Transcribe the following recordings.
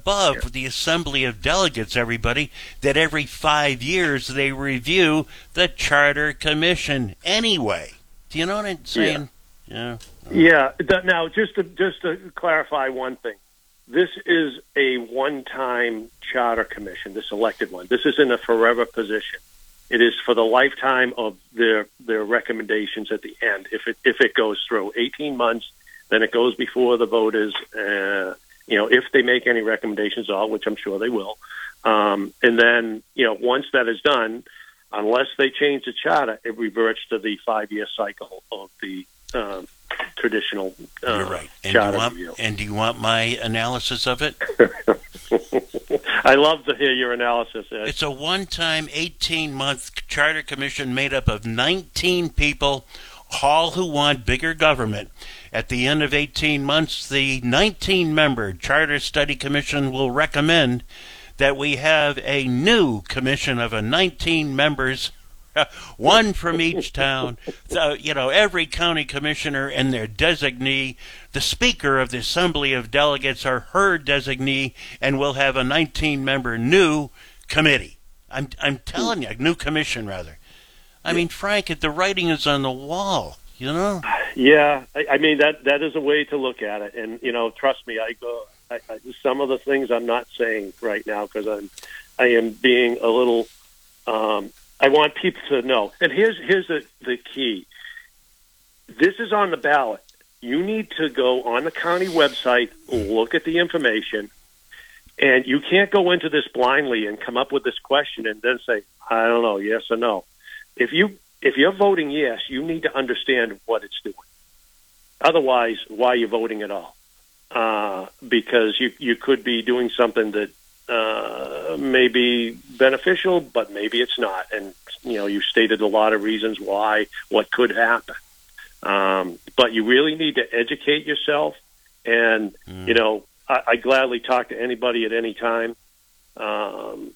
above the Assembly of Delegates, everybody, that every 5 years they review the Charter Commission anyway. Do you know what I'm saying? Yeah. Now, just to clarify one thing. This is a one-time Charter Commission, this elected one. This isn't a forever position. It is for the lifetime of their recommendations at the end. If it goes through 18 months, then it goes before the voters. If they make any recommendations at all, which I'm sure they will, and then once that is done, unless they change the charter, it reverts to the 5-year cycle of the traditional You're right. charter review. And do you want my analysis of it? I love to hear your analysis, Ed. It's a one-time 18-month Charter Commission made up of 19 people, all who want bigger government. At the end of 18 months, the 19-member Charter Study Commission will recommend that we have a new commission of 19 members, one from each town. So, every county commissioner and their designee, the Speaker of the Assembly of Delegates are her designee, and we'll have a 19-member new committee. I'm telling you, new commission, rather. I mean, Frank, the writing is on the wall, Yeah, I mean, that is a way to look at it. And, trust me, I some of the things I'm not saying right now because I am being a little I want people to know. And here's the key. This is on the ballot. You need to go on the county website, look at the information, and you can't go into this blindly and come up with this question and then say, I don't know, yes or no. If you're voting yes, you need to understand what it's doing. Otherwise, why are you voting at all? Because you could be doing something that may be beneficial, but maybe it's not. And, you stated a lot of reasons why, what could happen. But you really need to educate yourself. And, I gladly talk to anybody at any time. In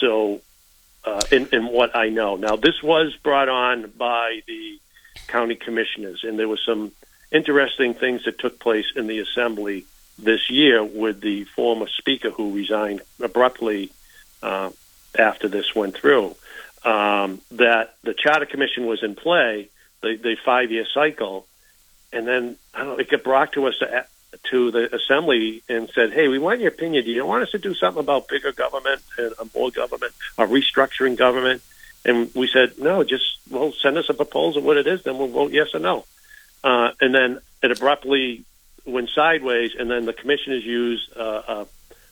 what I know. Now, this was brought on by the county commissioners, and there were some interesting things that took place in the assembly this year with the former speaker who resigned abruptly after this went through. That the Charter Commission was in play, the 5-year cycle, and then it got brought to us to the assembly and said, hey, we want your opinion. Do you want us to do something about bigger government and more government or restructuring government? And we said, no, send us a proposal, what it is, then we'll vote yes or no. And then it abruptly went sideways, and then the commissioners used a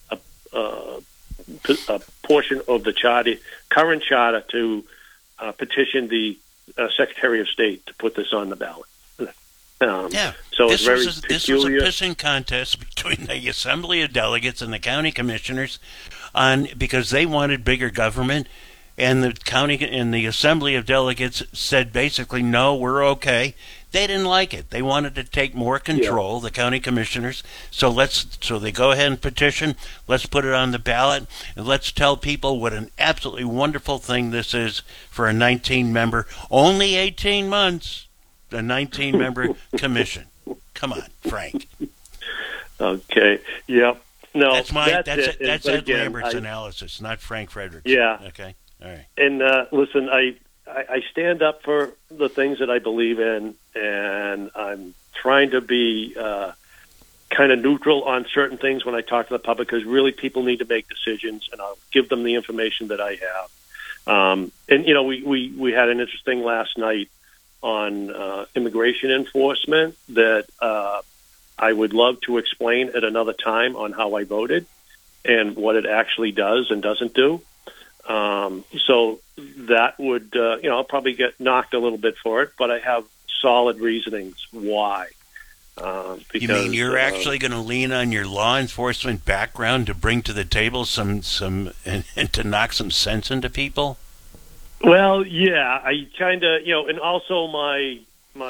portion of the current charter to petition the Secretary of State to put this on the ballot. So it's very peculiar. This was a pissing contest between the Assembly of Delegates and the county commissioners because they wanted bigger government, and the county and the Assembly of Delegates said basically, no, we're okay. They didn't like it. They wanted to take more control, the county commissioners. So they go ahead and petition. Let's put it on the ballot, and let's tell people what an absolutely wonderful thing this is for a 19-member, only 18 months, a 19-member commission. Come on, Frank. Okay. Yep. No, that's Ed Lambert's analysis, not Frank Frederick's. Yeah. Okay. All right. And listen, I stand up for the things that I believe in, and I'm trying to be kind of neutral on certain things when I talk to the public, because really people need to make decisions, and I'll give them the information that I have. We had an interesting last night on immigration enforcement that I would love to explain at another time on how I voted and what it actually does and doesn't do. So that would, I'll probably get knocked a little bit for it, but I have solid reasonings why. Because, you mean you're actually going to lean on your law enforcement background to bring to the table some and to knock some sense into people? Well, yeah, I kind of, and also my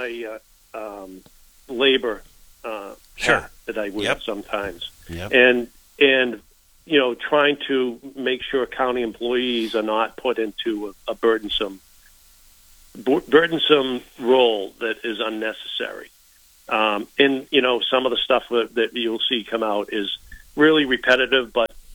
labor sure. that I wear sometimes. Yep. And trying to make sure county employees are not put into a burdensome role that is unnecessary. And some of the stuff that you'll see come out is really repetitive, but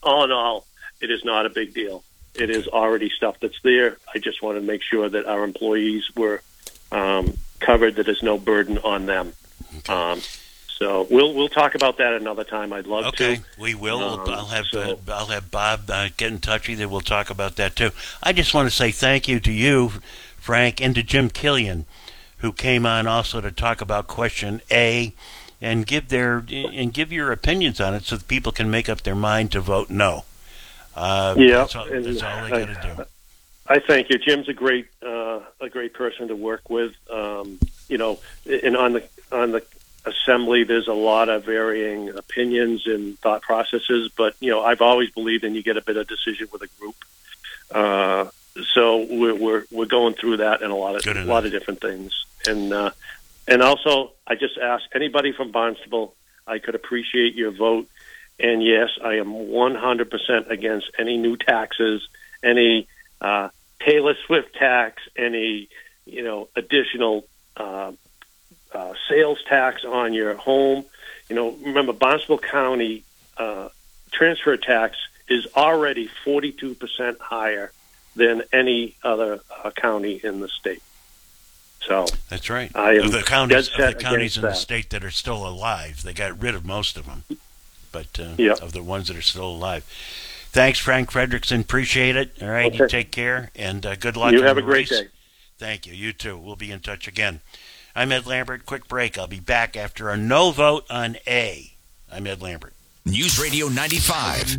all in all, it is not a big deal. It is already stuff that's there. I just want to make sure that our employees were covered, that there's no burden on them. Okay. So we'll talk about that another time. I'd love to. Okay, we will. I'll have Bob get in touch with you. We'll talk about that too. I just want to say thank you to you, Frank, and to Jim Killian, who came on also to talk about question A, and give your opinions on it, so that people can make up their mind to vote no. That's all they got to do. I thank you. Jim's a great person to work with. And on the assembly, there's a lot of varying opinions and thought processes, but I've always believed in you get a better decision with a group. So we're going through that and a lot of different things. And also, I just ask anybody from Barnstable, I could appreciate your vote. And yes, I am 100% against any new taxes, any Taylor Swift tax, any additional sales tax on your home. Remember, Barnstable County transfer tax is already 42% higher than any other county in the state. So that's right. Of the counties in the state that are still alive, they got rid of most of them. But of the ones that are still alive. Thanks, Frank Frederickson. Appreciate it. All right, okay. You take care, and good luck. You have a great day. Thank you. You too. We'll be in touch again. I'm Ed Lambert. Quick break. I'll be back after a no vote on A. I'm Ed Lambert. News Radio 95,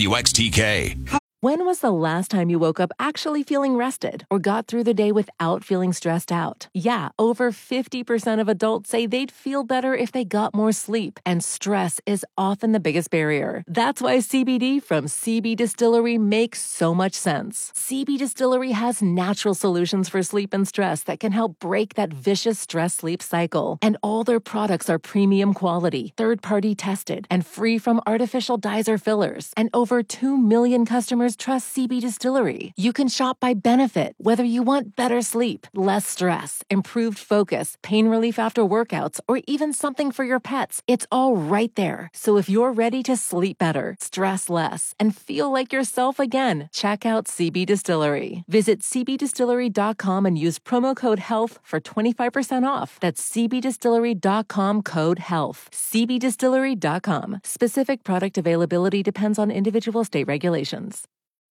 WXTK. When was the last time you woke up actually feeling rested or got through the day without feeling stressed out? Yeah, over 50% of adults say they'd feel better if they got more sleep, and stress is often the biggest barrier. That's why CBD from CB Distillery makes so much sense. CB Distillery has natural solutions for sleep and stress that can help break that vicious stress-sleep cycle. And all their products are premium quality, third-party tested, and free from artificial dyes or fillers. And over 2 million customers trust CB Distillery. You can shop by benefit, whether you want better sleep, less stress, improved focus, pain relief after workouts, or even something for your pets. It's all right there. So if you're ready to sleep better, stress less, and feel like yourself again, check out CB Distillery. Visit cbdistillery.com and use promo code HEALTH for 25% off. That's cbdistillery.com, code HEALTH. cbdistillery.com. Specific product availability depends on individual state regulations.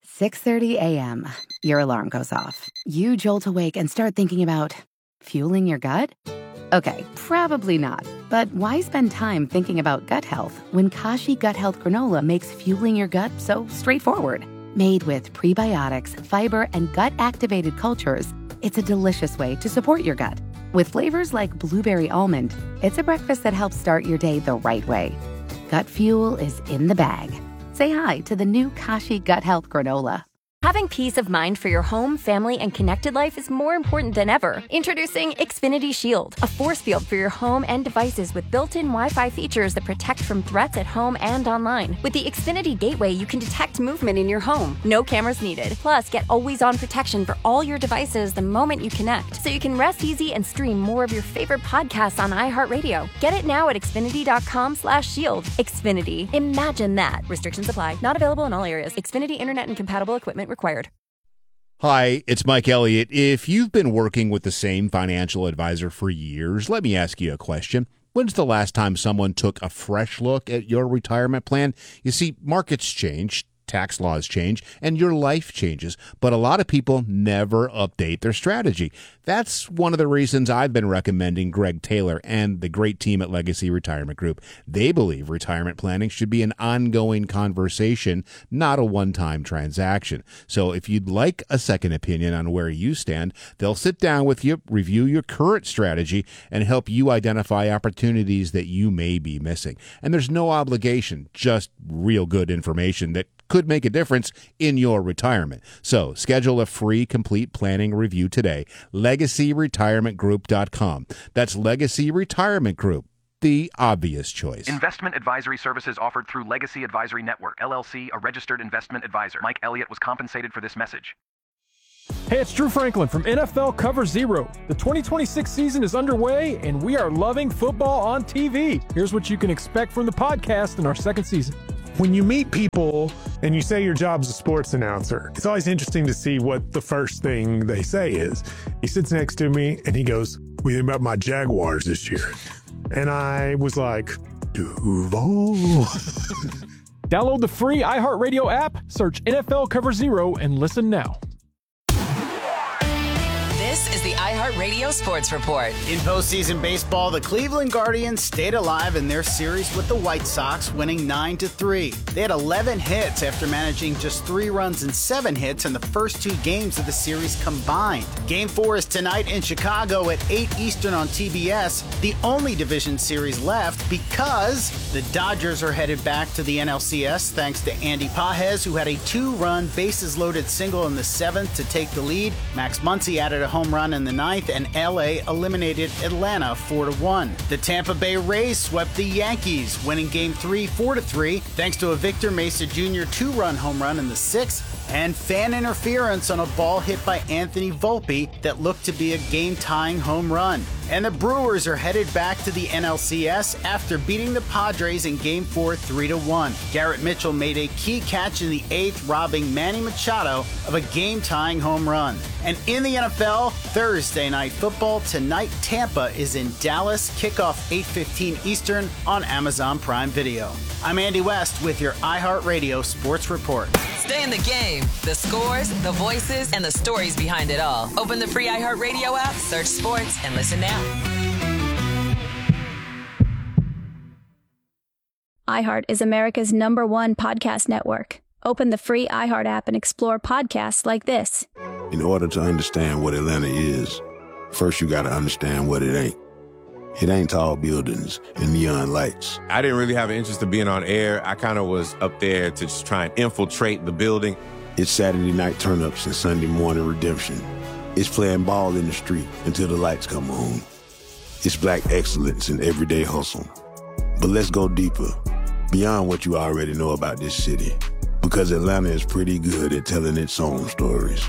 6:30 a.m. Your alarm goes off. You jolt awake and start thinking about fueling your gut? Okay, probably not. But why spend time thinking about gut health when Kashi Gut Health Granola makes fueling your gut so straightforward? Made with prebiotics, fiber, and gut-activated cultures, it's a delicious way to support your gut. With flavors like blueberry almond, it's a breakfast that helps start your day the right way. Gut fuel is in the bag. Say hi to the new Kashi Gut Health Granola. Having peace of mind for your home, family, and connected life is more important than ever. Introducing Xfinity Shield, a force field for your home and devices with built-in Wi-Fi features that protect from threats at home and online. With the Xfinity Gateway, you can detect movement in your home. No cameras needed. Plus, get always-on protection for all your devices the moment you connect, so you can rest easy and stream more of your favorite podcasts on iHeartRadio. Get it now at Xfinity.com/shield. Xfinity. Imagine that. Restrictions apply. Not available in all areas. Xfinity Internet and compatible equipment required. Hi, it's Mike Elliott. If you've been working with the same financial advisor for years, let me ask you a question. When's the last time someone took a fresh look at your retirement plan? You see, markets change, tax laws change, and your life changes, but a lot of people never update their strategy. That's one of the reasons I've been recommending Greg Taylor and the great team at Legacy Retirement Group. They believe retirement planning should be an ongoing conversation, not a one-time transaction. So if you'd like a second opinion on where you stand, they'll sit down with you, review your current strategy, and help you identify opportunities that you may be missing. And there's no obligation, just real good information that could make a difference in your retirement. So schedule a free complete planning review today. LegacyRetirementGroup.com. That's Legacy Retirement Group, the obvious choice. Investment advisory services offered through Legacy Advisory Network, LLC, a registered investment advisor. Mike Elliott was compensated for this message. Hey, it's Drew Franklin from NFL Cover Zero. The 2026 season is underway, and we are loving football on TV. Here's what you can expect from the podcast in our second season. When you meet people and you say your job's a sports announcer, it's always interesting to see what the first thing they say is. He sits next to me and he goes, "What do you think about my Jaguars this year?" And I was like, Duval. Download the free iHeartRadio app, search NFL Cover Zero, and listen now. This is the iHeartRadio Sports Report. In postseason baseball, the Cleveland Guardians stayed alive in their series with the White Sox, winning 9-3. They had 11 hits after managing just 3 runs and 7 hits in the first 2 games of the series combined. Game 4 is tonight in Chicago at 8 Eastern on TBS, the only division series left because the Dodgers are headed back to the NLCS thanks to Andy Pages, who had a 2-run bases-loaded single in the 7th to take the lead. Max Muncy added a home run in the 9th, and LA eliminated Atlanta 4-1. The Tampa Bay Rays swept the Yankees, winning Game 3 4-3, thanks to a Victor Mesa Jr. 2-run home run in the 6th, and fan interference on a ball hit by Anthony Volpe that looked to be a game-tying home run. And the Brewers are headed back to the NLCS after beating the Padres in Game 4 3-1. Garrett Mitchell made a key catch in the 8th, robbing Manny Machado of a game-tying home run. And in the NFL, Thursday Night Football tonight, Tampa is in Dallas, kickoff 8:15 Eastern on Amazon Prime Video. I'm Andy West with your iHeartRadio Sports Report. Stay in the game. The scores, the voices, and the stories behind it all. Open the free iHeartRadio app, search sports, and listen now. iHeart is America's #1 podcast network. Open the free iHeart app and explore podcasts like this. In order to understand what Atlanta is, first you got to understand what it ain't. It ain't tall buildings and neon lights. I didn't really have an interest in being on air. I kind of was up there to just try and infiltrate the building. It's Saturday night turn-ups and Sunday morning redemption. It's playing ball in the street until the lights come on. It's black excellence in everyday hustle. But let's go deeper, beyond what you already know about this city, because Atlanta is pretty good at telling its own stories.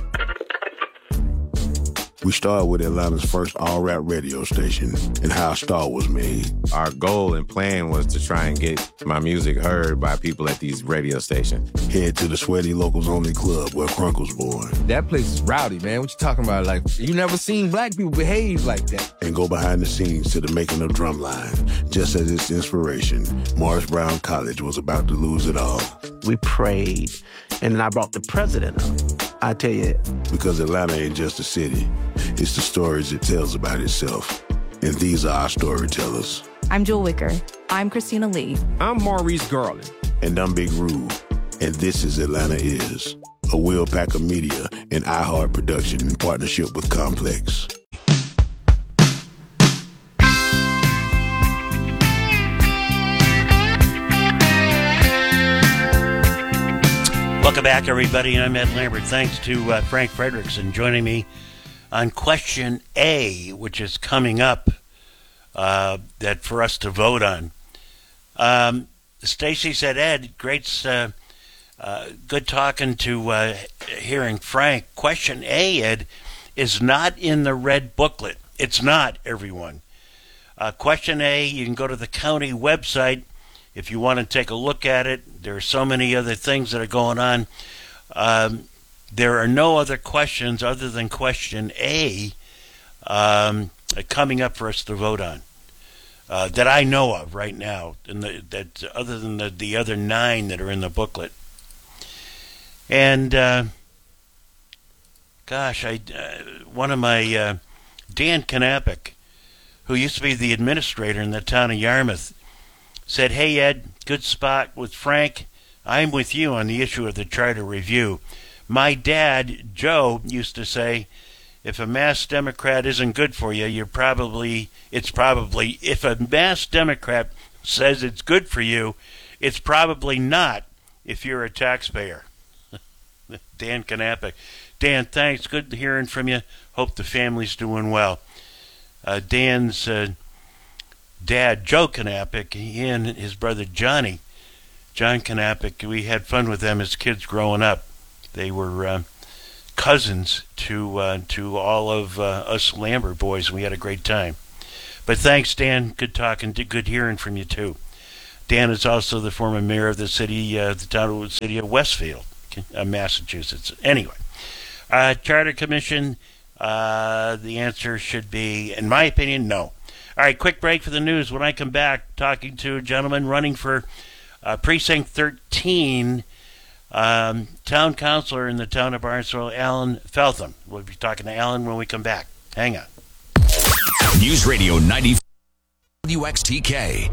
We started with Atlanta's first all-rap radio station and how a star was made. Our goal and plan was to try and get my music heard by people at these radio stations. Head to the Sweaty Locals Only Club where Crunk was born. That place is rowdy, man. What you talking about? Like, you never seen black people behave like that. And go behind the scenes to the making of Drumline. Just as its inspiration, Morris Brown College was about to lose it all. We prayed, and then I brought the president up. I tell you. Because Atlanta ain't just a city. It's the stories it tells about itself. And these are our storytellers. I'm Jewel Wicker. I'm Christina Lee. I'm Maurice Garland. And I'm Big Rube. And this is Atlanta Is, a Will Packer Media and iHeart production in partnership with Complex. Welcome back, everybody. I'm Ed Lambert. Thanks to Frank Frederickson joining me on question A, which is coming up that for us to vote on. Stacy said, Ed, great, good talking to hearing Frank. Question A, Ed, is not in the red booklet. It's not, everyone. Question A, you can go to the county website if you want to take a look at it. There are so many other things that are going on. There are no other questions other than question A coming up for us to vote on that I know of right now, that other than the other 9 that are in the booklet. And one of my Dan Knappich, who used to be the administrator in the town of Yarmouth, said, "Hey Ed, good spot with Frank. I'm with you on the issue of the charter review. My dad, Joe, used to say, if a mass Democrat isn't good for you, if a mass Democrat says it's good for you, it's probably not if you're a taxpayer." Dan Knappich. Dan, thanks. Good hearing from you. Hope the family's doing well. Dan's dad, Joe Knappich, he and his brother John Knappich, we had fun with them as kids growing up. They were cousins to all of us Lambert boys. We had a great time. But thanks, Dan. Good talking. Good hearing from you, too. Dan is also the former mayor of the city of Westfield, Massachusetts. Anyway, Charter Commission, the answer should be, in my opinion, no. All right, quick break for the news. When I come back, talking to a gentleman running for Precinct 13, town councilor in the town of Barnstable, Alan Feltham. We'll be talking to Alan when we come back. Hang on. News Radio 95 WXTK.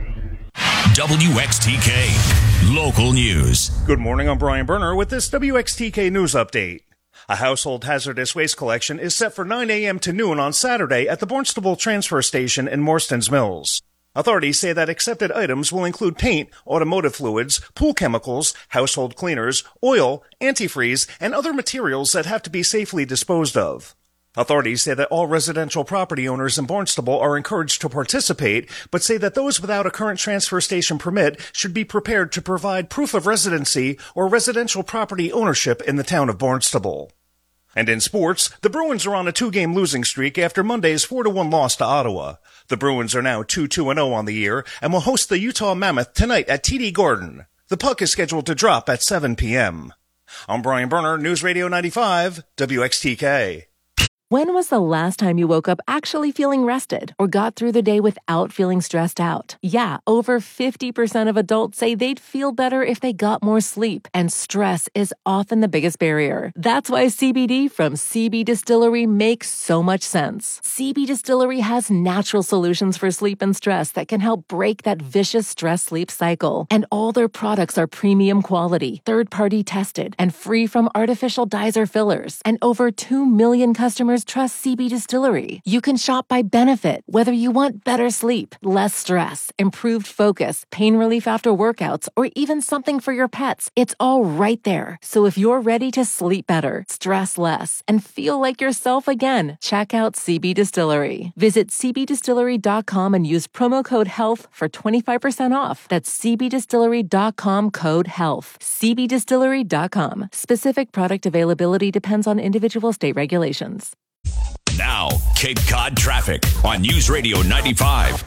WXTK Local News. Good morning, I'm Brian Berner with this WXTK News Update. A household hazardous waste collection is set for 9 a.m. to noon on Saturday at the Barnstable Transfer Station in Morstons Mills. Authorities say that accepted items will include paint, automotive fluids, pool chemicals, household cleaners, oil, antifreeze, and other materials that have to be safely disposed of. Authorities say that all residential property owners in Barnstable are encouraged to participate, but say that those without a current transfer station permit should be prepared to provide proof of residency or residential property ownership in the town of Barnstable. And in sports, the Bruins are on a 2-game losing streak after Monday's 4-1 loss to Ottawa. The Bruins are now 2-2-0 on the year and will host the Utah Mammoth tonight at TD Garden. The puck is scheduled to drop at 7 p.m. I'm Brian Berner, News Radio 95, WXTK. When was the last time you woke up actually feeling rested or got through the day without feeling stressed out? Yeah, over 50% of adults say they'd feel better if they got more sleep, and stress is often the biggest barrier. That's why CBD from CB Distillery makes so much sense. CB Distillery has natural solutions for sleep and stress that can help break that vicious stress-sleep cycle. And all their products are premium quality, third-party tested, and free from artificial dyes or fillers. And over 2 million customers trust CB Distillery. You can shop by benefit, whether you want better sleep, less stress, improved focus, pain relief after workouts, or even something for your pets. It's all right there. So if you're ready to sleep better, stress less, and feel like yourself again, check out CB Distillery. Visit cbdistillery.com and use promo code HEALTH for 25% off. That's cbdistillery.com code HEALTH. cbdistillery.com. Specific product availability depends on individual state regulations. Now, Cape Cod traffic on News Radio 95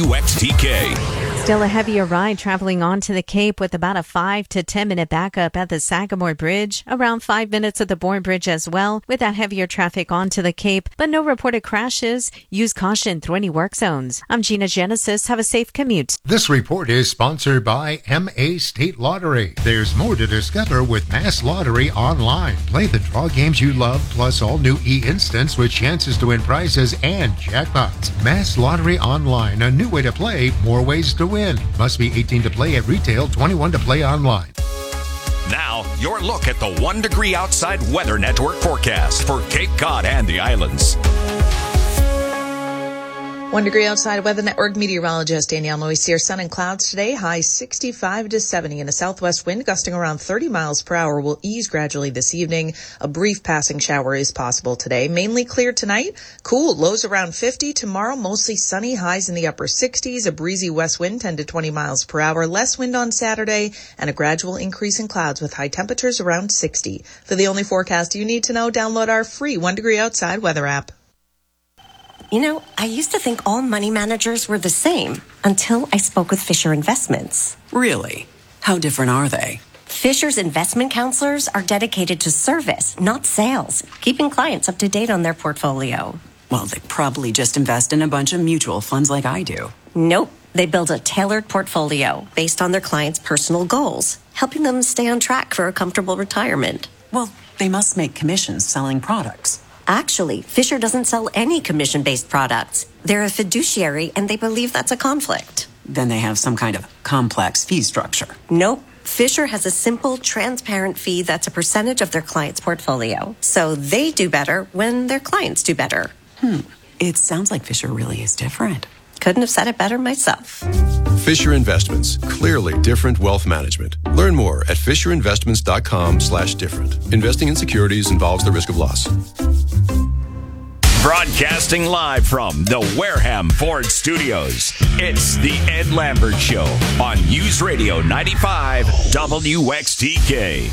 WXTK. Still a heavier ride traveling onto the Cape with about a 5 to 10 minute backup at the Sagamore Bridge. Around 5 minutes at the Bourne Bridge as well, with that heavier traffic onto the Cape, but no reported crashes. Use caution through any work zones. I'm Gina Genesis. Have a safe commute. This report is sponsored by MA State Lottery. There's more to discover with Mass Lottery Online. Play the draw games you love, plus all new e-instants with chances to win prizes and jackpots. Mass Lottery Online, a new way to play, more ways to win. Must be 18 to play at retail, 21 to play online. Now, your look at the 1 Degree Outside Weather Network forecast for Cape Cod and the islands. 1 Degree Outside Weather Network meteorologist Danielle Noisier. Sun and clouds today, high 65 to 70, and a southwest wind gusting around 30 miles per hour will ease gradually this evening. A brief passing shower is possible today. Mainly clear tonight. Cool, lows around 50. Tomorrow, mostly sunny, highs in the upper 60s. A breezy west wind, 10 to 20 miles per hour. Less wind on Saturday, and a gradual increase in clouds with high temperatures around 60. For the only forecast you need to know, download our free 1 Degree Outside weather app. You know, I used to think all money managers were the same until I spoke with Fisher Investments. Really? How different are they? Fisher's investment counselors are dedicated to service, not sales, keeping clients up to date on their portfolio. Well, they probably just invest in a bunch of mutual funds like I do. Nope. They build a tailored portfolio based on their clients' personal goals, helping them stay on track for a comfortable retirement. Well, they must make commissions selling products. Actually, Fisher doesn't sell any commission-based products. They're a fiduciary, and they believe that's a conflict. Then they have some kind of complex fee structure. Nope. Fisher has a simple, transparent fee that's a percentage of their client's portfolio. So they do better when their clients do better. It sounds like Fisher really is different. Couldn't have said it better myself. Fisher Investments. Clearly different wealth management. Learn more at FisherInvestments.com/different. Investing in securities involves the risk of loss. Broadcasting live from the Wareham Ford Studios, it's the Ed Lambert Show on News Radio 95 WXTK.